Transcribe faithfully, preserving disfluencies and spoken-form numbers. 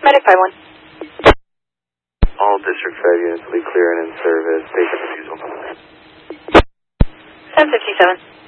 Medic five one. All District five units will be clear and in service. Take the refusal. ten fifty-seven.